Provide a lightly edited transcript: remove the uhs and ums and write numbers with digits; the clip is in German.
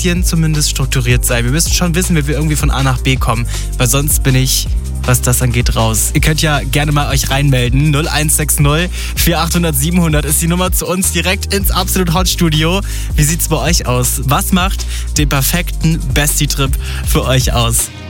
bisschen zumindest strukturiert sein. Wir müssen schon wissen, wie wir irgendwie von A nach B kommen, weil sonst bin ich, was das angeht, raus. Ihr könnt ja gerne mal euch reinmelden. 0160 4800 700 ist die Nummer zu uns direkt ins Absolut Hot Studio. Wie sieht's bei euch aus? Was macht den perfekten Bestie-Trip für euch aus?